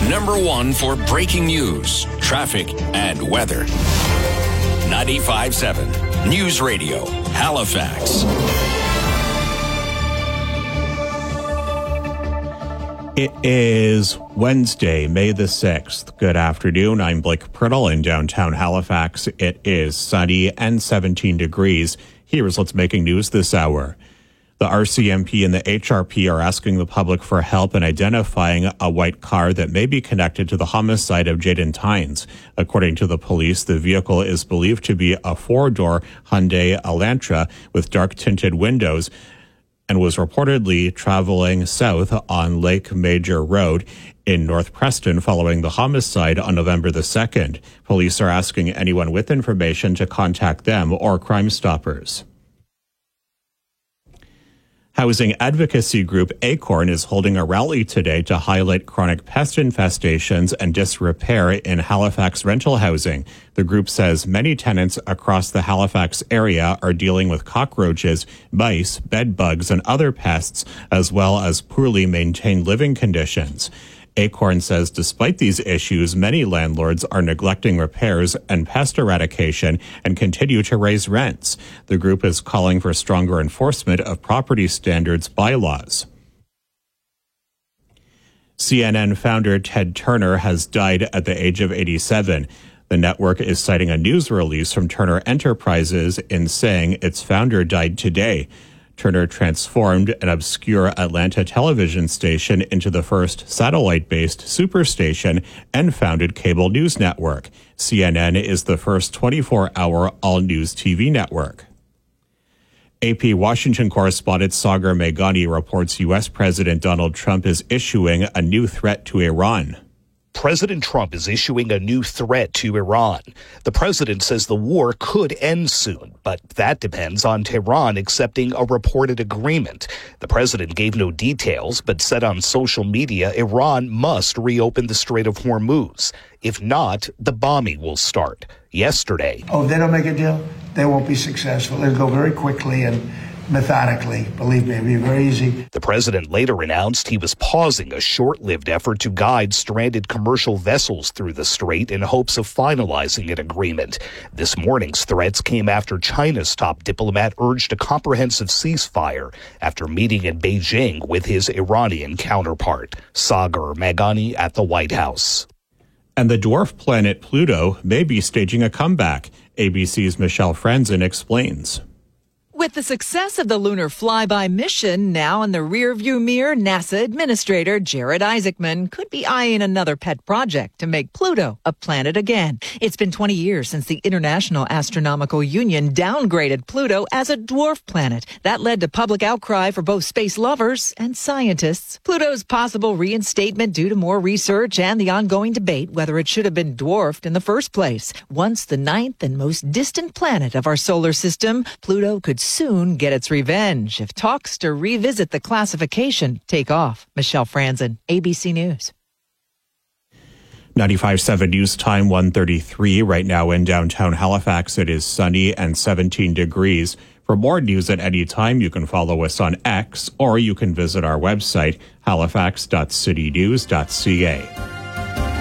#1 for breaking news, traffic, and weather. 95.7 News Radio, Halifax. It is Wednesday, May the 6th. Good afternoon. I'm Blake Priddle in downtown Halifax. It is sunny and 17 degrees. Here's what's making news this hour. The RCMP and the HRP are asking the public for help in identifying a white car that may be connected to the homicide of Jaden Tynes. According to the police, the vehicle is believed to be a four-door Hyundai Elantra with dark-tinted windows and was reportedly traveling south on Lake Major Road in North Preston following the homicide on November the 2nd. Police are asking anyone with information to contact them or Crime Stoppers. Housing advocacy group Acorn is holding a rally today to highlight chronic pest infestations and disrepair in Halifax rental housing. The group says many tenants across the Halifax area are dealing with cockroaches, mice, bed bugs, and other pests, as well as poorly maintained living conditions. Acorn says despite these issues, many landlords are neglecting repairs and pest eradication and continue to raise rents. The group is calling for stronger enforcement of property standards bylaws. CNN founder Ted Turner has died at the age of 87. The network is citing a news release from Turner Enterprises in saying its founder died today. Turner transformed an obscure Atlanta television station into the first satellite-based superstation and founded cable news network. CNN is the first 24-hour all-news TV network. AP Washington correspondent Sagar Meghani reports U.S. President Donald Trump is issuing a new threat to Iran. President Trump is issuing a new threat to Iran. The president says the war could end soon, but that depends on Tehran accepting a reported agreement. The president gave no details, but said on social media Iran must reopen the Strait of Hormuz. If not, the bombing will start. Yesterday, if they don't make a deal, they won't be successful. It'll go very quickly and methodically. Believe me, it'll be very easy. The president later announced he was pausing a short-lived effort to guide stranded commercial vessels through the strait in hopes of finalizing an agreement. This morning's threats came after China's top diplomat urged a comprehensive ceasefire after meeting in Beijing with his Iranian counterpart. Sagar Meghani at the White House. And the dwarf planet Pluto may be staging a comeback. ABC's Michelle Franzen explains. With the success of the lunar flyby mission now in the rearview mirror, NASA Administrator Jared Isaacman could be eyeing another pet project to make Pluto a planet again. It's been 20 years since the International Astronomical Union downgraded Pluto as a dwarf planet. That led to public outcry for both space lovers and scientists. Pluto's possible reinstatement due to more research and the ongoing debate whether it should have been dwarfed in the first place. Once the ninth and most distant planet of our solar system, Pluto could soon get its revenge if talks to revisit the classification take off. Michelle Franzen, ABC News. 95.7 News Time, 1:33. Right now in downtown Halifax, it is sunny and 17 degrees. For more news at any time, you can follow us on X or you can visit our website, halifax.citynews.ca.